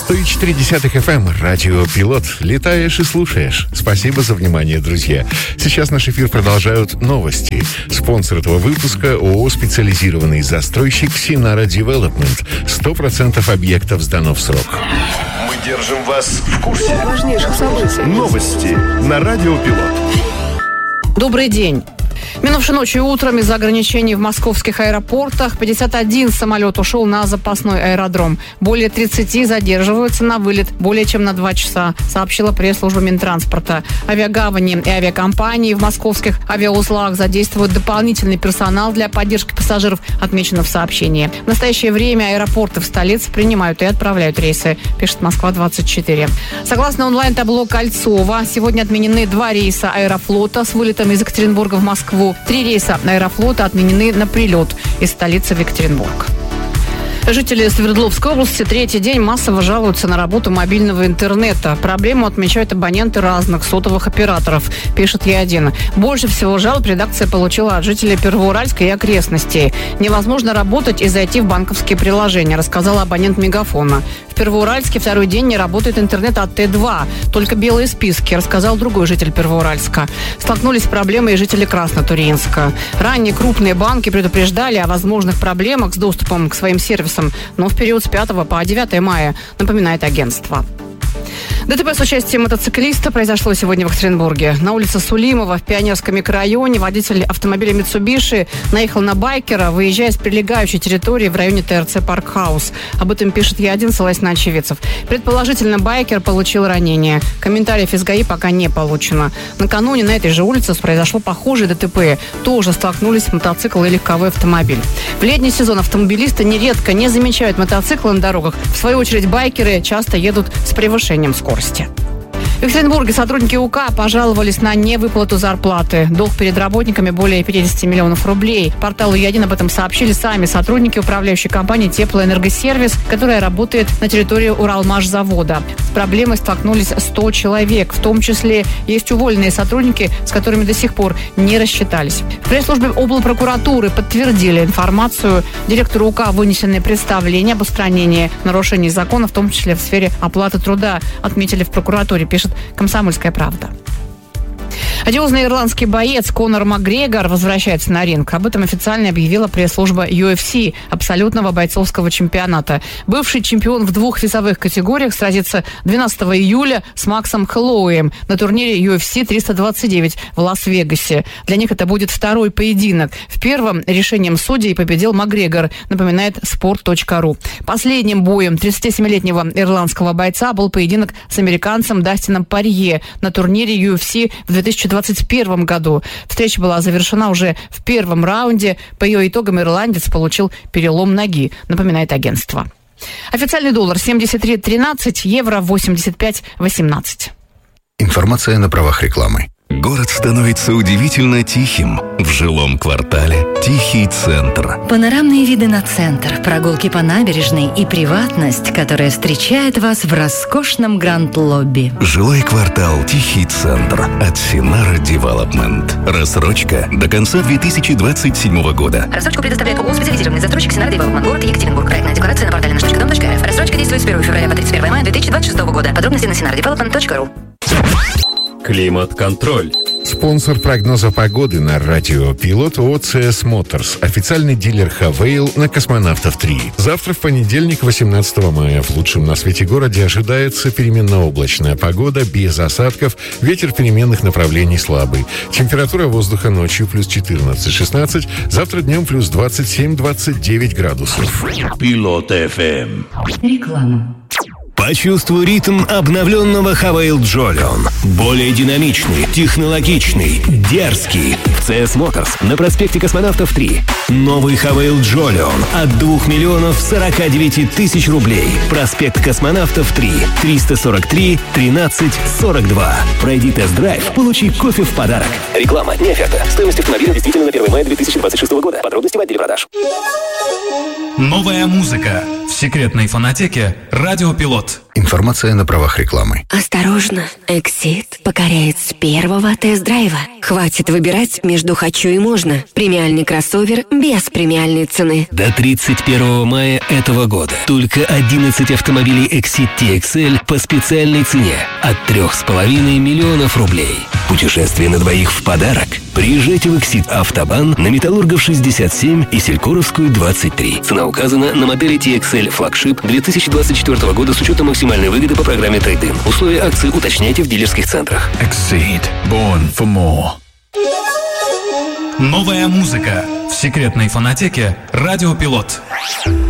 104.10 FM, радио «Пилот». Летаешь и слушаешь. Спасибо за внимание, друзья. Сейчас наш эфир продолжают новости. Спонсор этого выпуска — ООО «Специализированный застройщик Синара Девелопмент». 100% объектов сдано в срок. Мы держим вас в курсе важнейших событий. Новости на радио «Пилот». Добрый день. Минувшей ночью и утром из-за ограничений в московских аэропортах 51 самолет ушел на запасной аэродром. Более 30 задерживаются на вылет более чем на 2 часа, сообщила пресс-служба Минтранспорта. Авиагавани и авиакомпании в московских авиаузлах задействуют дополнительный персонал для поддержки пассажиров, отмечено в сообщении. В настоящее время аэропорты в столице принимают и отправляют рейсы, пишет Москва-24. Согласно онлайн-табло Кольцова, сегодня отменены 2 рейса Аэрофлота с вылетом из Екатеринбурга в Москву. 3 рейса Аэрофлота отменены на прилет из столицы в Екатеринбург. Жители Свердловской области третий день массово жалуются на работу мобильного интернета. Проблему отмечают абоненты разных сотовых операторов, пишет Е1. Больше всего жалоб редакция получила от жителей Первоуральска и окрестностей. Невозможно работать и зайти в банковские приложения, рассказал абонент Мегафона. В Первоуральске второй день не работает интернет от Т2, только белые списки, рассказал другой житель Первоуральска. Столкнулись с проблемой и жители Краснотурьинска. Ранее крупные банки предупреждали о возможных проблемах с доступом к своим сервисам, но в период с 5 по 9 мая, напоминает агентство. ДТП с участием мотоциклиста произошло сегодня в Екатеринбурге. На улице Сулимова в Пионерском микрорайоне водитель автомобиля Mitsubishi наехал на байкера, выезжая с прилегающей территории в районе ТРЦ Паркхаус. Об этом пишет Е1, ссылаясь на очевидцев. Предположительно, байкер получил ранение. Комментариев из ГАИ пока не получено. Накануне на этой же улице произошло похожее ДТП. Тоже столкнулись мотоцикл и легковой автомобиль. В летний сезон автомобилисты нередко не замечают мотоциклы на дорогах. В свою очередь, байкеры часто едут с превышением скорости. В Екатеринбурге сотрудники УК пожаловались на невыплату зарплаты. Долг перед работниками более 50 миллионов рублей. Порталу Е1 об этом сообщили сами сотрудники управляющей компании «Теплоэнергосервис», которая работает на территории Уралмашзавода. С проблемой столкнулись 100 человек. В том числе есть уволенные сотрудники, с которыми до сих пор не рассчитались. В пресс-службе облпрокуратуры подтвердили информацию. Директору УК вынесены представления об устранении нарушений закона, в том числе в сфере оплаты труда, отметили в прокуратуре, пишет «Комсомольская правда». Одиозный ирландский боец Конор Макгрегор возвращается на ринг. Об этом официально объявила пресс-служба UFC, абсолютного бойцовского чемпионата. Бывший чемпион в 2 весовых категориях сразится 12 июля с Максом Хэллоуэем на турнире UFC 329 в Лас-Вегасе. Для них это будет второй поединок. В первом решением судей победил Макгрегор, напоминает sport.ru. Последним боем 37-летнего ирландского бойца был поединок с американцем Дастином Порье на турнире UFC в 2021 году. Встреча была завершена уже в первом раунде. По ее итогам ирландец получил перелом ноги, напоминает агентство. Официальный доллар 73.13, евро 85.18. Информация на правах рекламы. Город становится удивительно тихим. В жилом квартале тихий центр. Панорамные виды на центр, прогулки по набережной и приватность, которая встречает вас в роскошном гранд-лобби. Жилой квартал «Тихий центр» от Синара Девелопмент. Рассрочка до конца 2027 года. Рассрочку предоставляет ООО «Специализированный застройщик Синара Девелопмент», город Екатеринбург. Проектная декларация на портале наш.дом.рф. Рассрочка действует с 1 февраля по 31 мая 2026 года. Подробности на sinaradevelopment.ru. Климат-контроль. Спонсор прогноза погоды на радио «Пилот» ООО «ЦС Моторс». Официальный дилер «Хавейл» на Космонавтов 3. Завтра, в понедельник, 18 мая, в лучшем на свете городе ожидается переменно-облачная погода без осадков, ветер переменных направлений слабый. Температура воздуха ночью плюс 14-16, завтра днем плюс 27-29 градусов. Пилот FM. Реклама. Почувствуй ритм обновленного Хавейл Джолион. Более динамичный, технологичный, дерзкий. В CS Motors на проспекте Космонавтов 3. Новый Хавейл Джолион от 2 миллионов 49 тысяч рублей. Проспект Космонавтов 3. 343 13 42. Пройди тест-драйв, получи кофе в подарок. Реклама, не оферта. Стоимость автомобиля действительно на 1 мая 2026 года. Подробности в отделе продаж. Новая музыка в секретной фонотеке Радиопилот. Информация на правах рекламы. Осторожно, Exit покоряет с первого тест-драйва. Хватит выбирать между «хочу» и «можно». Премиальный кроссовер без премиальной цены. До 31 мая этого года только 11 автомобилей Exit TXL по специальной цене от 3,5 миллионов рублей. Путешествие на двоих в подарок. Приезжайте в Exit Автобан на Металлургов 67 и Селькоровскую 23. Цена указана на модели TXL флагшип 2024 года с учетом максимальной выгоды по программе Trade-in. Условия акции уточняйте в дилерских центрах. Exceed. Born for more. Новая музыка в секретной фонотеке «Радиопилот».